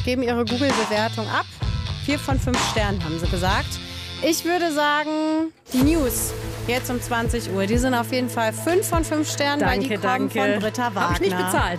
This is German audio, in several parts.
geben ihre Google-Bewertung ab. 4 von 5 Sternen haben sie gesagt. Ich würde sagen, die News jetzt um 20 Uhr, die sind auf jeden Fall 5 von 5 Sternen, weil die kommen von Britta Wagner. Hab ich nicht bezahlt.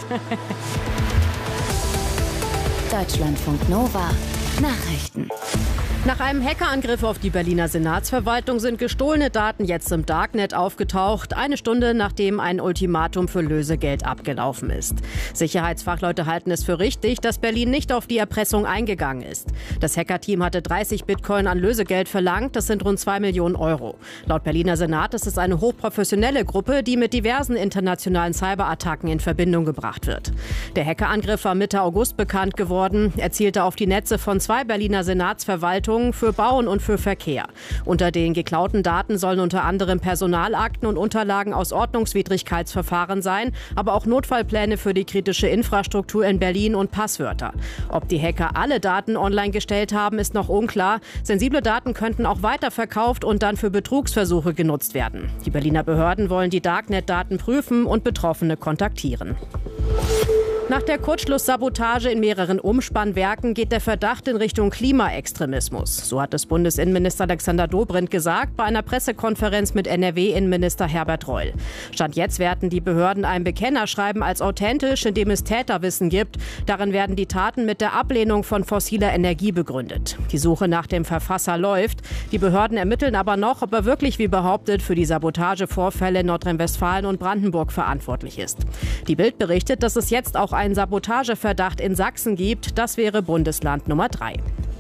Deutschlandfunk Nova Nachrichten. Nach einem Hackerangriff auf die Berliner Senatsverwaltung sind gestohlene Daten jetzt im Darknet aufgetaucht, eine Stunde nachdem ein Ultimatum für Lösegeld abgelaufen ist. Sicherheitsfachleute halten es für richtig, dass Berlin nicht auf die Erpressung eingegangen ist. Das Hackerteam hatte 30 Bitcoin an Lösegeld verlangt, das sind rund 2 Millionen Euro. Laut Berliner Senat ist es eine hochprofessionelle Gruppe, die mit diversen internationalen Cyberattacken in Verbindung gebracht wird. Der Hackerangriff war Mitte August bekannt geworden. Er zielte auf die Netze von 2 Berliner Senatsverwaltungen für Bauen und für Verkehr. Unter den geklauten Daten sollen unter anderem Personalakten und Unterlagen aus Ordnungswidrigkeitsverfahren sein, aber auch Notfallpläne für die kritische Infrastruktur in Berlin und Passwörter. Ob die Hacker alle Daten online gestellt haben, ist noch unklar. Sensible Daten könnten auch weiterverkauft und dann für Betrugsversuche genutzt werden. Die Berliner Behörden wollen die Darknet-Daten prüfen und Betroffene kontaktieren. Nach der Kurzschlusssabotage in mehreren Umspannwerken geht der Verdacht in Richtung Klimaextremismus. So hat es Bundesinnenminister Alexander Dobrindt gesagt bei einer Pressekonferenz mit NRW-Innenminister Herbert Reul. Stand jetzt werten die Behörden ein Bekennerschreiben als authentisch, in dem es Täterwissen gibt. Darin werden die Taten mit der Ablehnung von fossiler Energie begründet. Die Suche nach dem Verfasser läuft. Die Behörden ermitteln aber noch, ob er wirklich, wie behauptet, für die Sabotagevorfälle in Nordrhein-Westfalen und Brandenburg verantwortlich ist. Die Bild berichtet, dass es jetzt auch einen Sabotageverdacht in Sachsen gibt. Das wäre Bundesland Nummer 3.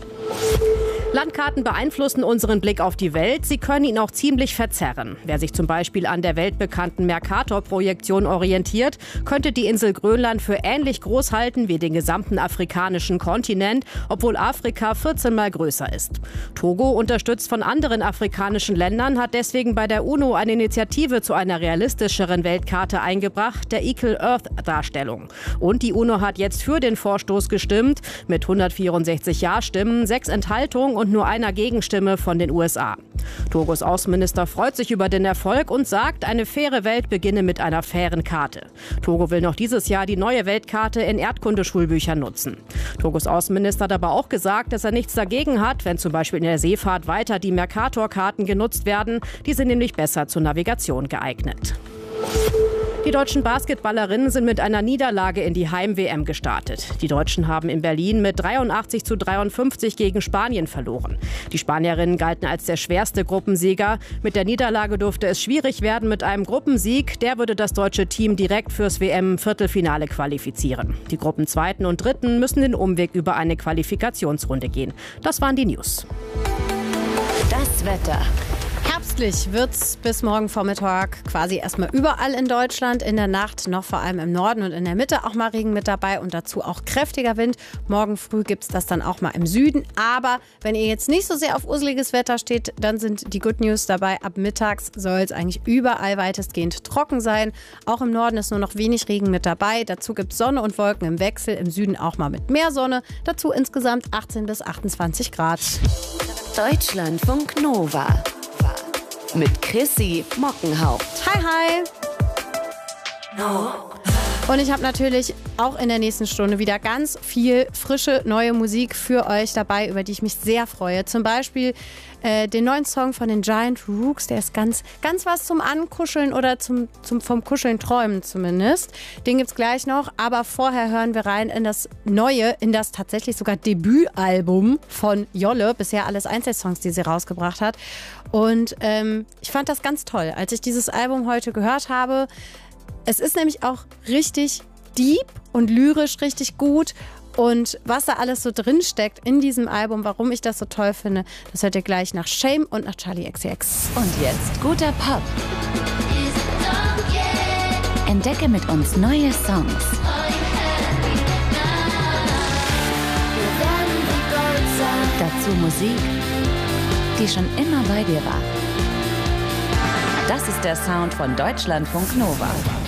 Landkarten beeinflussen unseren Blick auf die Welt. Sie können ihn auch ziemlich verzerren. Wer sich zum Beispiel an der weltbekannten Mercator-Projektion orientiert, könnte die Insel Grönland für ähnlich groß halten wie den gesamten afrikanischen Kontinent, obwohl Afrika 14 Mal größer ist. Togo, unterstützt von anderen afrikanischen Ländern, hat deswegen bei der UNO eine Initiative zu einer realistischeren Weltkarte eingebracht, der Equal Earth-Darstellung. Und die UNO hat jetzt für den Vorstoß gestimmt, mit 164 Ja-Stimmen, 6 Enthaltungen und nur einer Gegenstimme von den USA. Togos Außenminister freut sich über den Erfolg und sagt, eine faire Welt beginne mit einer fairen Karte. Togo will noch dieses Jahr die neue Weltkarte in Erdkundeschulbüchern nutzen. Togos Außenminister hat aber auch gesagt, dass er nichts dagegen hat, wenn zum Beispiel in der Seefahrt weiter die Mercator-Karten genutzt werden. Die sind nämlich besser zur Navigation geeignet. Die deutschen Basketballerinnen sind mit einer Niederlage in die Heim-WM gestartet. Die Deutschen haben in Berlin mit 83:53 gegen Spanien verloren. Die Spanierinnen galten als der schwerste Gruppensieger. Mit der Niederlage dürfte es schwierig werden mit einem Gruppensieg. Der würde das deutsche Team direkt fürs WM-Viertelfinale qualifizieren. Die Gruppenzweiten und Dritten müssen den Umweg über eine Qualifikationsrunde gehen. Das waren die News. Das Wetter. Herbstlich wird's bis morgen Vormittag quasi erstmal überall in Deutschland. In der Nacht noch vor allem im Norden und in der Mitte auch mal Regen mit dabei und dazu auch kräftiger Wind. Morgen früh gibt's das dann auch mal im Süden. Aber wenn ihr jetzt nicht so sehr auf useliges Wetter steht, dann sind die Good News dabei. Ab mittags soll es eigentlich überall weitestgehend trocken sein. Auch im Norden ist nur noch wenig Regen mit dabei. Dazu gibt's Sonne und Wolken im Wechsel. Im Süden auch mal mit mehr Sonne. Dazu insgesamt 18 bis 28 Grad. Deutschlandfunk Nova. Mit Chrissy Mockenhaupt. Hi, hi. Und ich habe natürlich auch in der nächsten Stunde wieder ganz viel frische neue Musik für euch dabei, über die ich mich sehr freue. Zum Beispiel den neuen Song von den Giant Rooks, der ist ganz was zum Ankuscheln oder vom Kuscheln träumen zumindest. Den gibt's gleich noch, aber vorher hören wir rein in das neue, in das tatsächlich sogar Debütalbum von Jolle. Bisher alles Einzelsongs, die sie rausgebracht hat. Und ich fand das ganz toll, als ich dieses Album heute gehört habe. Es ist nämlich auch richtig deep und lyrisch richtig gut. Und was da alles so drin steckt in diesem Album, warum ich das so toll finde, das hört ihr gleich nach Shame und nach Charli XCX. Und jetzt guter Pop. Entdecke mit uns neue Songs. Dazu Musik, die schon immer bei dir war. Das ist der Sound von Deutschlandfunk Nova.